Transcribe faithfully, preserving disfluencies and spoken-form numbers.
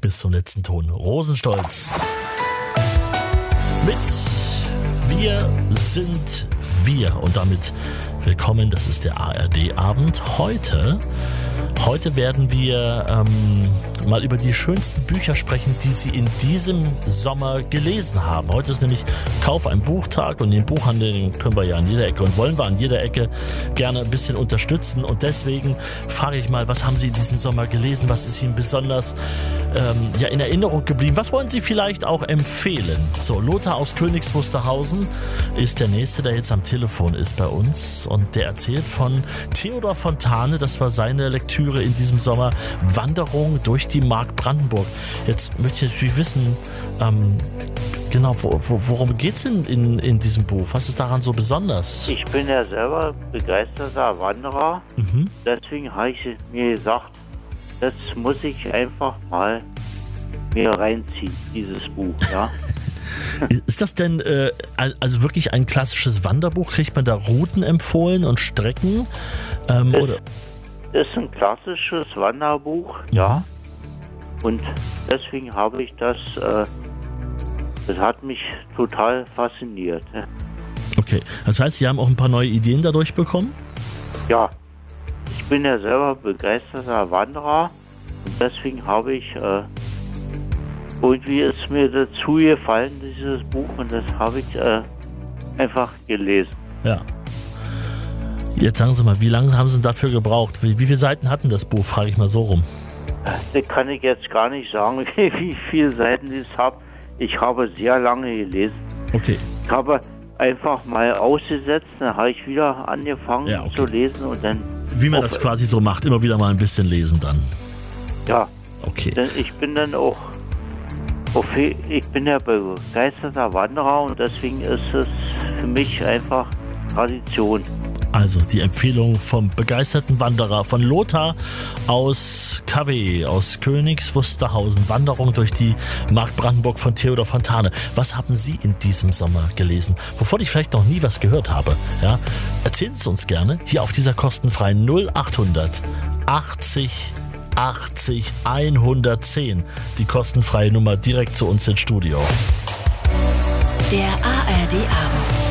bis zum letzten Ton. Rosenstolz mit Wir sind wir und damit willkommen, das ist der A R D-Abend. Heute, heute werden wir ähm, mal über die schönsten Bücher sprechen, die Sie in diesem Sommer gelesen haben. Heute ist nämlich Kauf ein Buchtag und den Buchhandel den können wir ja an jeder Ecke und wollen wir an jeder Ecke gerne ein bisschen unterstützen. Und deswegen frage ich mal, was haben Sie in diesem Sommer gelesen? Was ist Ihnen besonders ähm, ja, in Erinnerung geblieben? Was wollen Sie vielleicht auch empfehlen? So, Lothar aus Königs Wusterhausen ist der Nächste, der jetzt am Telefon ist bei uns. Und der erzählt von Theodor Fontane, das war seine Lektüre in diesem Sommer, Wanderung durch die Mark Brandenburg. Jetzt möchte ich natürlich wissen, ähm, genau, wo, wo, worum geht es in, in, in diesem Buch? Was ist daran so besonders? Ich bin ja selber begeisterter Wanderer, mhm. Deswegen habe ich mir gesagt, das muss ich einfach mal mir reinziehen, dieses Buch, ja. Ist das denn äh, also wirklich ein klassisches Wanderbuch? Kriegt man da Routen empfohlen und Strecken? Ähm, das, oder? das ist ein klassisches Wanderbuch, mhm. ja. Und deswegen habe ich das, äh, das hat mich total fasziniert. Okay, das heißt, Sie haben auch ein paar neue Ideen dadurch bekommen? Ja, ich bin ja selber begeisterter Wanderer und deswegen habe ich... Äh, Irgendwie ist mir dazu gefallen, dieses Buch, und das habe ich äh, einfach gelesen. Ja. Jetzt sagen Sie mal, wie lange haben Sie dafür gebraucht? Wie, wie viele Seiten hatten das Buch? Frage ich mal so rum. Das kann ich jetzt gar nicht sagen, wie, wie viele Seiten ich habe. Ich habe sehr lange gelesen. Okay. Ich habe einfach mal ausgesetzt, dann habe ich wieder angefangen ja, okay. zu lesen und dann... Wie man das quasi so macht, immer wieder mal ein bisschen lesen dann. Ja. Okay. Denn ich bin dann auch... Ich bin ja begeisterter Wanderer und deswegen ist es für mich einfach Tradition. Also die Empfehlung vom begeisterten Wanderer von Lothar aus K W, aus Königs Wusterhausen. Wanderung durch die Mark Brandenburg von Theodor Fontane. Was haben Sie in diesem Sommer gelesen, wovon ich vielleicht noch nie was gehört habe? Ja? Erzählen Sie es uns gerne hier auf dieser kostenfreien null achthundert achtzig achtzig hundertzehn, die kostenfreie Nummer direkt zu uns ins Studio. Der A R D-Abend.